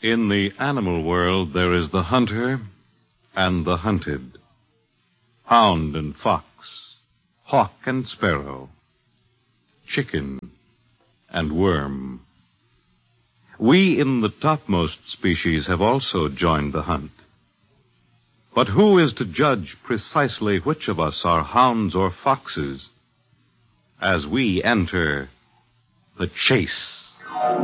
In the animal world, there is the hunter and the hunted, hound and fox, hawk and sparrow, chicken and worm. We in the topmost species have also joined the hunt. But who is to judge precisely which of us are hounds or foxes as we enter the chase?